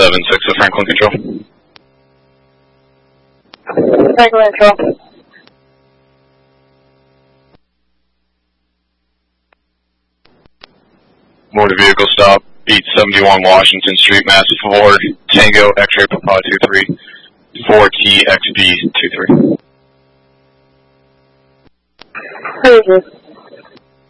876 of Franklin Control. Franklin Control. Motor vehicle stop, 871 Washington Street, Mass. 4 Tango X-ray Papa 23, 4 TXB 23. Who is this?